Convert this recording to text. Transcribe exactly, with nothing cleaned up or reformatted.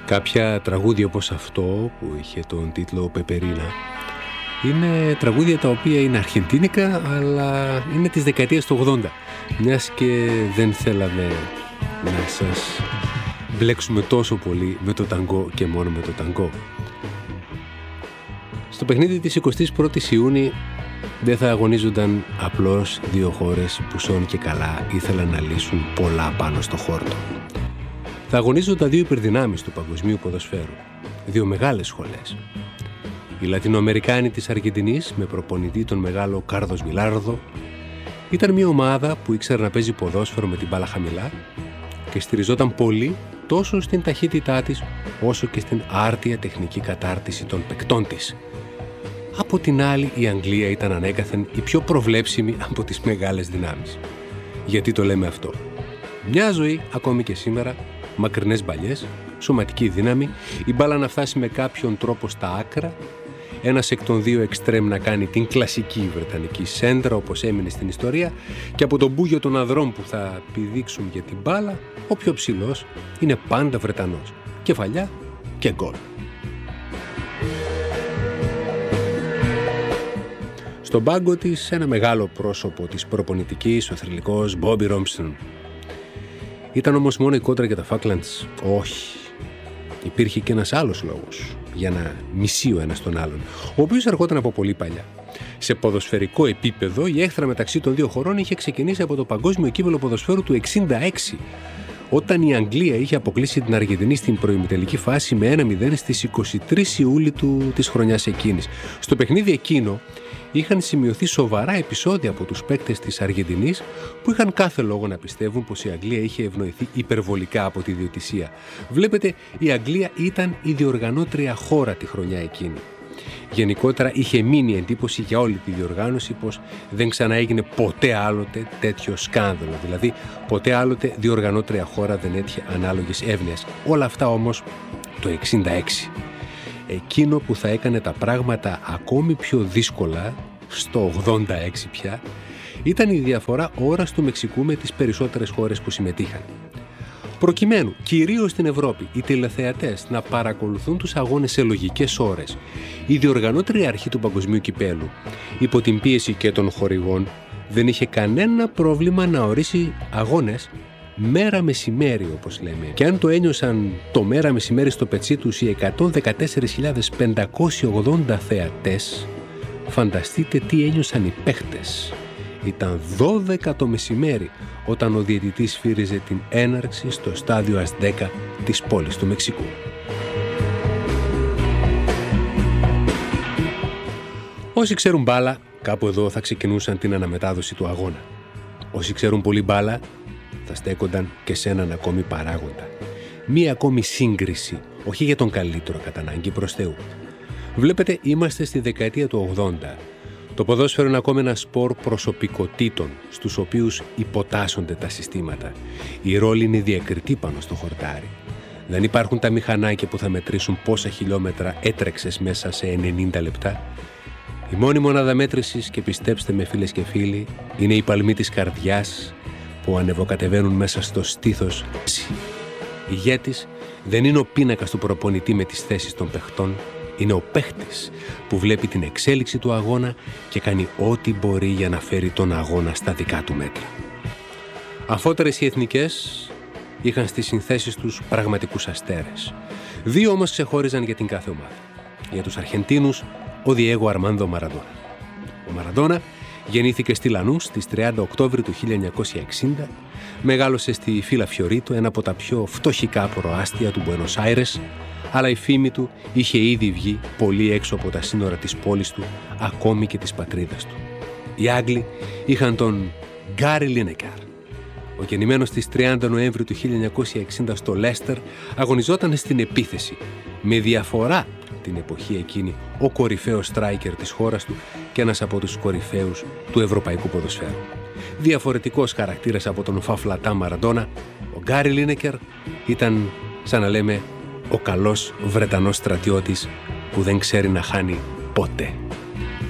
Κάποια τραγούδια όπως αυτό που είχε τον τίτλο «Πεπερίνα» είναι τραγούδια τα οποία είναι αρχεντίνικα, αλλά είναι της δεκαετίας του ογδόντα, μιας και δεν θέλαμε να σας μπλέξουμε τόσο πολύ με το ταγκό και μόνο με το ταγκό. Στο παιχνίδι της εικοστής πρώτης Ιούνιου δεν θα αγωνίζονταν απλώς δύο χώρες που σών και καλά ήθελαν να λύσουν πολλά πάνω στο χόρτο. Θα αγωνίζονταν δύο υπερδυνάμεις του παγκοσμίου ποδοσφαίρου, δύο μεγάλες σχολές. Οι Λατινοαμερικάνοι της Αργεντινής, με προπονητή τον μεγάλο Κάρλος Βιλάρδο, ήταν μια ομάδα που ήξερε να παίζει ποδόσφαιρο με την μπάλα χαμηλά και στηριζόταν πολύ τόσο στην ταχύτητά της όσο και στην άρτια τεχνική κατάρτιση των παικτών της. Από την άλλη, η Αγγλία ήταν ανέκαθεν η πιο προβλέψιμη από τις μεγάλες δυνάμεις. Γιατί το λέμε αυτό? Μια ζωή, ακόμη και σήμερα, μακρινές μπαλιές, σωματική δύναμη, η μπάλα να φτάσει με κάποιον τρόπο στα άκρα, ένας εκ των δύο εξτρέμ να κάνει την κλασική βρετανική σέντρα όπως έμεινε στην ιστορία και από τον μπούγιο των ανδρών που θα πηδήξουν για την μπάλα, ο πιο ψηλός είναι πάντα Βρετανός. Κεφαλιά και γκολ. Στον πάγκο της ένα μεγάλο πρόσωπο της προπονητικής, ο θρυλικός Μπόμπι Ρόμψον. Ήταν όμως μόνο η κόντρα για τα Φάκλαντς? Όχι. Υπήρχε και ένας άλλος λόγος για να μισεί ο ένας τον άλλον, ο οποίος ερχόταν από πολύ παλιά. Σε ποδοσφαιρικό επίπεδο, η έχθρα μεταξύ των δύο χωρών είχε ξεκινήσει από το παγκόσμιο κύπελλο ποδοσφαίρου του εξήντα έξι, όταν η Αγγλία είχε αποκλείσει την Αργεντινή στην προημιτελική φάση με ένα μηδέν στις είκοσι τρεις Ιουλίου του, της χρονιάς εκείνης. Στο παιχνίδι εκείνο είχαν σημειωθεί σοβαρά επεισόδια από τους παίκτες της Αργεντινής που είχαν κάθε λόγο να πιστεύουν πως η Αγγλία είχε ευνοηθεί υπερβολικά από τη διαιτησία. Βλέπετε, η Αγγλία ήταν η διοργανώτρια χώρα τη χρονιά εκείνη. Γενικότερα είχε μείνει εντύπωση για όλη τη διοργάνωση πως δεν ξαναέγινε ποτέ άλλοτε τέτοιο σκάνδαλο. Δηλαδή, ποτέ άλλοτε διοργανώτρια χώρα δεν έτυχε ανάλογης εύνοιας. Όλα αυτά όμως το εξήντα έξι. Εκείνο που θα έκανε τα πράγματα ακόμη πιο δύσκολα, στο ογδόντα έξι πια, ήταν η διαφορά ώρας του Μεξικού με τις περισσότερες χώρες που συμμετείχαν. Προκειμένου, κυρίως στην Ευρώπη, οι τηλεθεατές να παρακολουθούν τους αγώνες σε λογικές ώρες, η διοργανώτρια αρχή του παγκοσμίου κυπέλου, υπό την πίεση και των χορηγών, δεν είχε κανένα πρόβλημα να ορίσει αγώνες μέρα μεσημέρι, όπως λέμε. Και αν το ένιωσαν το μέρα μεσημέρι στο πετσί τους οι εκατόν δεκατέσσερις χιλιάδες πεντακόσιοι ογδόντα θεατές, φανταστείτε τι ένιωσαν οι παίχτες. Ήταν δώδεκα το μεσημέρι όταν ο διαιτητής φύριζε την έναρξη στο στάδιο Αζτέκα της πόλης του Μεξικού. Όσοι ξέρουν μπάλα, κάπου εδώ θα ξεκινούσαν την αναμετάδοση του αγώνα. Όσοι ξέρουν πολύ μπάλα, θα στέκονταν και σε έναν ακόμη παράγοντα. Μία ακόμη σύγκριση, όχι για τον καλύτερο κατά ανάγκη, προς Θεού. Βλέπετε, είμαστε στη δεκαετία του ογδόντα. Το ποδόσφαιρο είναι ακόμη ένα σπορ προσωπικότητων, στους οποίους υποτάσσονται τα συστήματα. Η ρόλη είναι διακριτή πάνω στο χορτάρι. Δεν υπάρχουν τα μηχανάκια που θα μετρήσουν πόσα χιλιόμετρα έτρεξες μέσα σε ενενήντα λεπτά. Η μόνη μονάδα μέτρησης, και πιστέψτε με φίλες και φίλοι, είναι η παλμή της καρδιάς που ανεβοκατεβαίνουν μέσα στο στήθος. Ηγέτης δεν είναι ο πίνακας του προπονητή με τις θέσεις των παιχτών, είναι ο παίχτης που βλέπει την εξέλιξη του αγώνα και κάνει ό,τι μπορεί για να φέρει τον αγώνα στα δικά του μέτρα. Αφότερες οι εθνικές είχαν στις συνθέσεις τους πραγματικούς αστέρες. Δύο όμως ξεχώριζαν για την κάθε ομάδα. Για τους Αρχεντίνους, ο Διέγο Αρμάντο Μαραντόνα. Ο Μαραντόνα γεννήθηκε στη Λανούς στις τριάντα Οκτώβρη του χίλια εννιακόσια εξήντα, μεγάλωσε στη Φίλα Φιωρίτο, ένα από τα πιο φτωχικά προάστια του Μπουένος Άιρες, αλλά η φήμη του είχε ήδη βγει πολύ έξω από τα σύνορα της πόλης του, ακόμη και της πατρίδας του. Οι Άγγλοι είχαν τον Γκάρι Λίνεκερ. Ο γεννημένος στις τριάντα Νοέμβρη του χίλια εννιακόσια εξήντα στο Λέστερ αγωνιζόταν στην επίθεση, με διαφορά την εποχή εκείνη ο κορυφαίος στράικερ της χώρας του και ένας από τους κορυφαίους του ευρωπαϊκού ποδοσφαίρου. Διαφορετικός χαρακτήρας από τον φαφλατά Μαραντόνα, ο Γκάρι Λίνεκερ ήταν, σαν να λέμε, ο καλός Βρετανός στρατιώτης που δεν ξέρει να χάνει ποτέ.